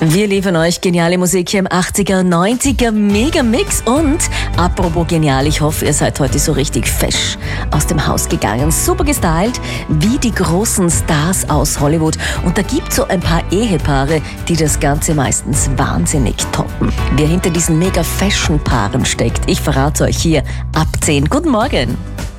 Wir liefern euch geniale Musik hier im 80er, 90er Megamix. Und apropos genial, ich hoffe, ihr seid heute so richtig fesch aus dem Haus gegangen. Super gestylt, wie die großen Stars aus Hollywood. Und da gibt es so ein paar Ehepaare, die das Ganze meistens wahnsinnig toppen. Wer hinter diesen Mega-Fashion-Paaren steckt, ich verrate euch hier ab 10. Guten Morgen.